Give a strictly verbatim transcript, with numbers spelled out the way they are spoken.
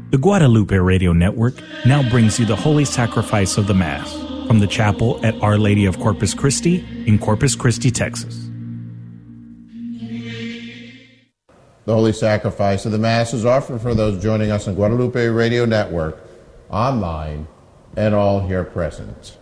The Guadalupe Radio Network now brings you the Holy Sacrifice of the Mass from the chapel at Our Lady of Corpus Christi in Corpus Christi, Texas. The Holy Sacrifice of the Mass is offered for those joining us on Guadalupe Radio Network, online, and all here present.